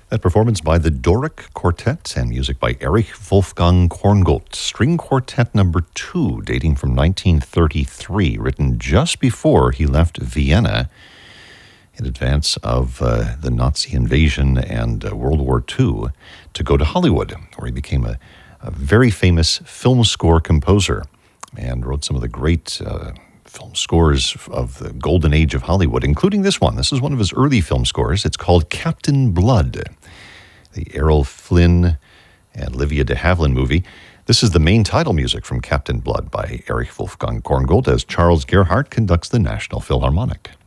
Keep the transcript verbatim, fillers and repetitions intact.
That performance by the Doric Quartet and music by Erich Wolfgang Korngold, String Quartet number two, dating from nineteen thirty-three, written just before he left Vienna in advance of uh, the Nazi invasion and uh, World War Two to go to Hollywood, where he became a, a very famous film score composer and wrote some of the great uh, film scores of the golden age of Hollywood, including this one. This is one of his early film scores. It's called Captain Blood, the Errol Flynn and Olivia de Havilland movie. This is the main title music from Captain Blood by Erich Wolfgang Korngold as Charles Gerhardt conducts the National Philharmonic.